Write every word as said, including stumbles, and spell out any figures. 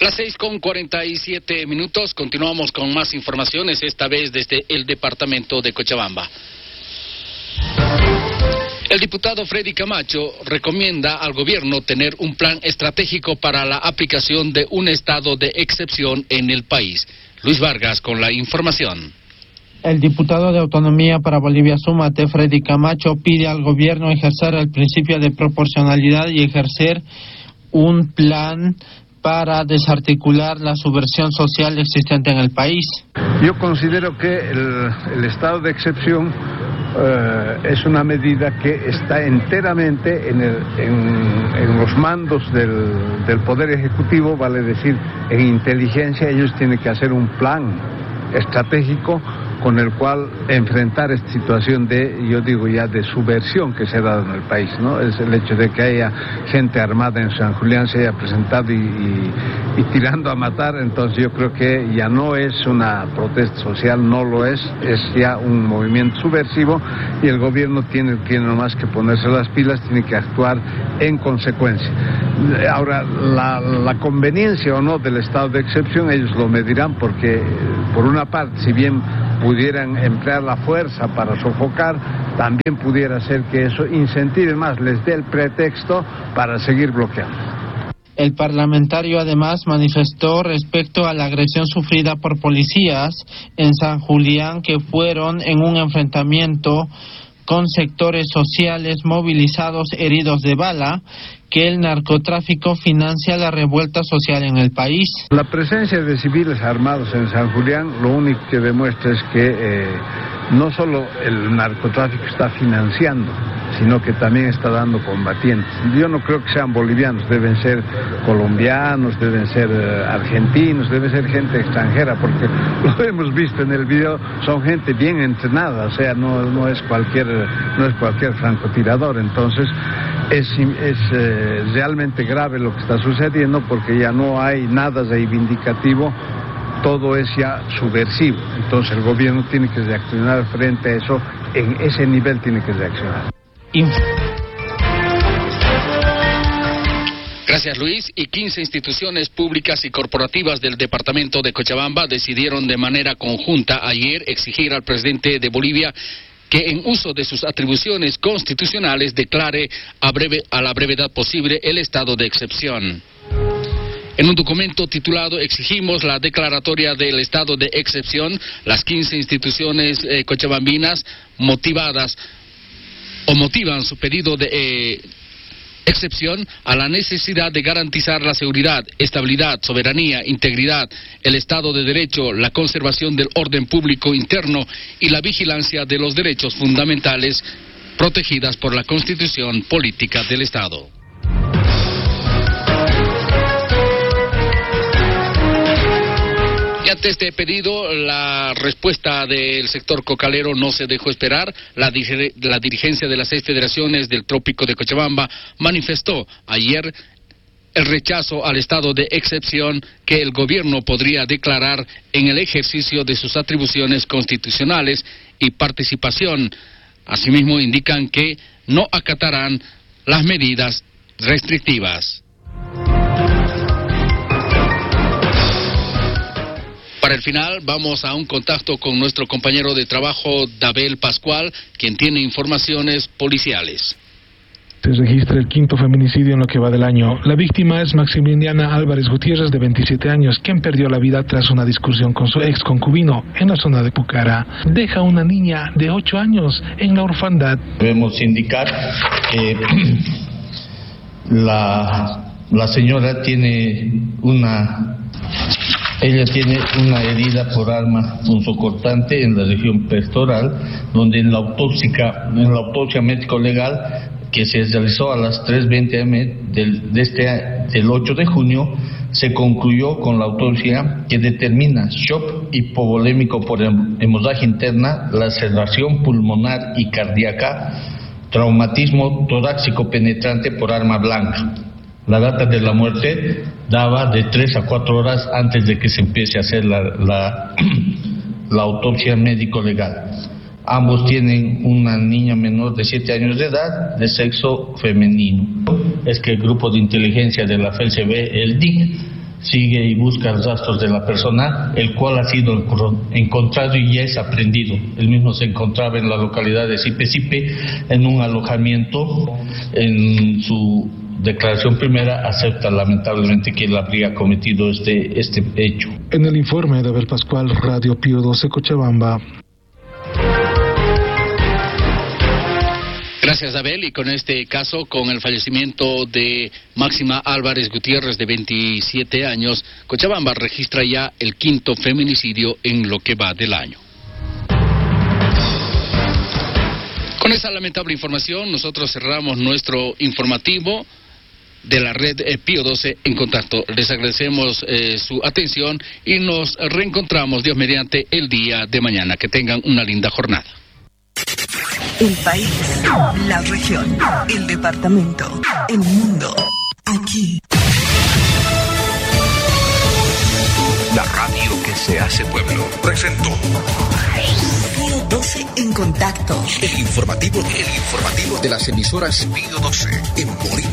Las seis con cuarenta y siete minutos, continuamos con más informaciones, esta vez desde el departamento de Cochabamba. El diputado Freddy Camacho recomienda al gobierno tener un plan estratégico para la aplicación de un estado de excepción en el país. Luis Vargas con la información. El diputado de Autonomía para Bolivia Súmate, Freddy Camacho, pide al gobierno ejercer el principio de proporcionalidad y ejercer un plan para desarticular la subversión social existente en el país. Yo considero que el, el estado de excepción eh, es una medida que está enteramente en, el, en, en los mandos del, del Poder Ejecutivo, vale decir, en inteligencia. Ellos tienen que hacer un plan estratégico con el cual enfrentar esta situación de, yo digo ya, de subversión que se ha dado en el país, ¿no? Es el hecho de que haya gente armada en San Julián, se haya presentado y, y, y tirando a matar. Entonces yo creo que ya no es una protesta social, no lo es, es ya un movimiento subversivo y el gobierno tiene, tiene nomás que ponerse las pilas, tiene que actuar en consecuencia. Ahora, la, la conveniencia o no del estado de excepción, ellos lo medirán porque, por una parte, si bien pudieran emplear la fuerza para sofocar, también pudiera ser que eso incentive más, les dé el pretexto para seguir bloqueando. El parlamentario además manifestó respecto a la agresión sufrida por policías en San Julián, que fueron en un enfrentamiento con sectores sociales movilizados heridos de bala, que el narcotráfico financia la revuelta social en el país. La presencia de civiles armados en San Julián lo único que demuestra es que eh, no solo el narcotráfico está financiando, sino que también está dando combatientes. Yo no creo que sean bolivianos, deben ser colombianos, deben ser eh, argentinos, debe ser gente extranjera, porque lo hemos visto en el video, son gente bien entrenada, o sea, no, no es cualquier no es cualquier francotirador. Entonces es, es eh, realmente grave lo que está sucediendo, porque ya no hay nada reivindicativo, todo es ya subversivo. Entonces el gobierno tiene que reaccionar frente a eso, en ese nivel tiene que reaccionar. Gracias, Luis. Y quince instituciones públicas y corporativas del departamento de Cochabamba decidieron de manera conjunta ayer exigir al presidente de Bolivia que en uso de sus atribuciones constitucionales declare a, breve, a la brevedad posible el estado de excepción. En un documento titulado Exigimos la declaratoria del estado de excepción, las quince instituciones eh, cochabambinas motivadas o motivan su pedido de eh, excepción a la necesidad de garantizar la seguridad, estabilidad, soberanía, integridad, el Estado de Derecho, la conservación del orden público interno y la vigilancia de los derechos fundamentales protegidas por la Constitución Política del Estado. Ante este pedido, la respuesta del sector cocalero no se dejó esperar. La, dir- la dirigencia de las seis federaciones del Trópico de Cochabamba manifestó ayer el rechazo al estado de excepción que el gobierno podría declarar en el ejercicio de sus atribuciones constitucionales y participación. Asimismo, indican que no acatarán las medidas restrictivas. Para el final, vamos a un contacto con nuestro compañero de trabajo, Dabel Pascual, quien tiene informaciones policiales. Se registra el quinto feminicidio en lo que va del año. La víctima es Maximiliana Álvarez Gutiérrez, de veintisiete años, quien perdió la vida tras una discusión con su ex concubino en la zona de Pucara. Deja una niña de ocho años en la orfandad. Debemos indicar que la, la señora tiene una... Ella tiene una herida por arma punzocortante en la región pectoral, donde en la autopsia, en la autopsia médico-legal que se realizó a las tres veinte eme del, de este, del ocho de junio, se concluyó con la autopsia que determina shock hipovolémico por hemorragia interna, laceración pulmonar y cardíaca, traumatismo torácico penetrante por arma blanca. La data de la muerte daba de tres a cuatro horas antes de que se empiece a hacer la, la, la autopsia médico-legal. Ambos tienen una niña menor de siete años de edad, de sexo femenino. Es que el grupo de inteligencia de la F E L C B, el D I C, sigue y busca rastros de la persona, el cual ha sido encontrado y ya es aprendido. El mismo se encontraba en la localidad de Sipe-Sipe, en un alojamiento. En su declaración primera acepta lamentablemente que él habría cometido este, este hecho. En el informe de Abel Pascual, Radio Pío doce, Cochabamba. Gracias, Abel. Y con este caso, con el fallecimiento de Máxima Álvarez Gutiérrez, de veintisiete años, Cochabamba registra ya el quinto feminicidio en lo que va del año. Con esa lamentable información, nosotros cerramos nuestro informativo de la red eh, Pío doce en contacto. Les agradecemos eh, su atención y nos reencontramos, Dios mediante, el día de mañana. Que tengan una linda jornada. El país, la región, el departamento, el mundo, aquí. La radio que se hace pueblo presentó Pío doce en contacto. El informativo, el informativo de las emisoras Pío doce en Bolivia.